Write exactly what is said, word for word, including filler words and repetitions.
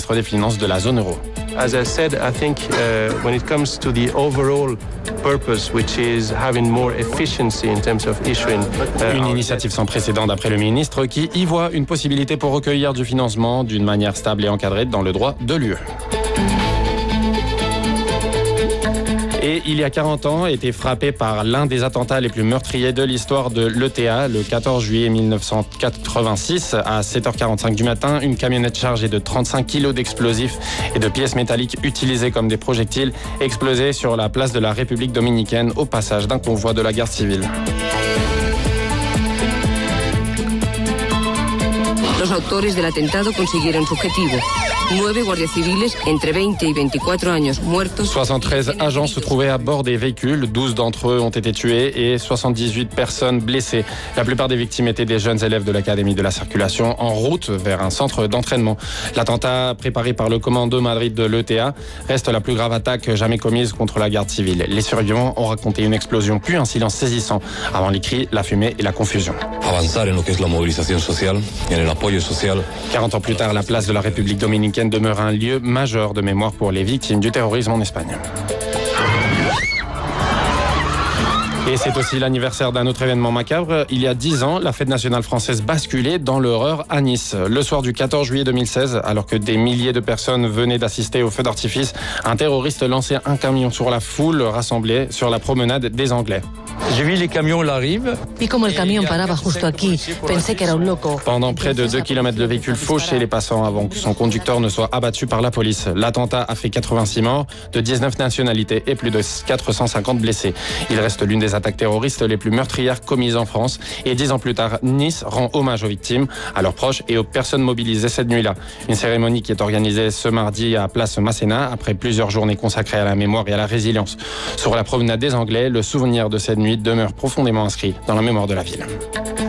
ministre des Finances de la zone euro. As I said, I think uh, when it comes to the overall purpose, which is having more efficiency in terms of issuing. Uh, une initiative sans précédent d'après le ministre qui y voit une possibilité pour recueillir du financement d'une manière stable et encadrée dans le droit de l'U E. Et il y a quarante ans, a été frappé par l'un des attentats les plus meurtriers de l'histoire de l'E T A. Le quatorze juillet mille neuf cent quatre-vingt-six, à sept heures quarante-cinq du matin, une camionnette chargée de trente-cinq kilos d'explosifs et de pièces métalliques utilisées comme des projectiles explosait sur la place de la République dominicaine au passage d'un convoi de la garde civile. Los autores del atentado consiguieron su objetivo. Nueve guardias civiles entre veinte y veinticuatro años muertos. soixante-treize agents se trouvaient à bord des véhicules, douze d'entre eux ont été tués et soixante-dix-huit personnes blessées. La plupart des victimes étaient des jeunes élèves de l'Académie de la Circulation en route vers un centre d'entraînement. L'attentat préparé par le commando Madrid de l'E T A reste la plus grave attaque jamais commise contre la garde civile. Les survivants ont raconté une explosion puis un silence saisissant avant les cris, la fumée et la confusion. Avanzar en lo que es la movilización social y en el apoyo social. quarante ans plus tard, la place de la République dominicaine demeure un lieu majeur de mémoire pour les victimes du terrorisme en Espagne. Et c'est aussi l'anniversaire d'un autre événement macabre. Il y a dix ans, la fête nationale française basculait dans l'horreur à Nice. Le soir du quatorze juillet deux mille seize, alors que des milliers de personnes venaient d'assister au feu d'artifice, un terroriste lançait un camion sur la foule rassemblée sur la promenade des Anglais. J'ai vu les camions l'arrivent. Vi como el camión paraba justo aquí. Pensé que era un loco. Pendant près de deux kilomètres, le véhicule fauchait les passants avant que son conducteur ne soit abattu par la police. L'attentat a fait quatre-vingt-six morts, de dix-neuf nationalités et plus de quatre cent cinquante blessés. Il reste l'une des attaques terroristes les plus meurtrières commises en France. Et dix ans plus tard, Nice rend hommage aux victimes, à leurs proches et aux personnes mobilisées cette nuit-là. Une cérémonie qui est organisée ce mardi à Place Masséna, après plusieurs journées consacrées à la mémoire et à la résilience. Sur la promenade des Anglais, le souvenir de cette nuit demeure profondément inscrit dans la mémoire de la ville.